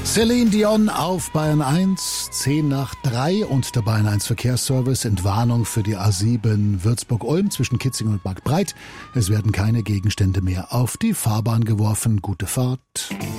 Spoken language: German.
Celine Dion auf Bayern 1, 10 nach 3 und der Bayern 1 Verkehrsservice. Entwarnung für die A7 Würzburg-Olm zwischen Kitzingen und Marktbreit. Es werden keine Gegenstände mehr auf die Fahrbahn geworfen. Gute Fahrt.